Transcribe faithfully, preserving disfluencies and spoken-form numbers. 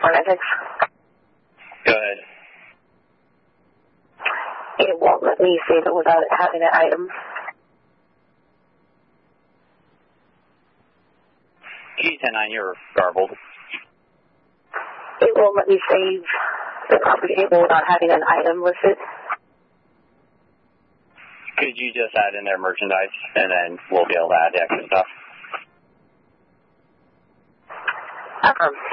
four nine six. Go ahead. It won't let me save it without having an item. G ten nine, you're garbled. It won't let me save the property table without having an item listed. Could you just add in their merchandise, and then we'll be able to add the extra stuff? Affirm.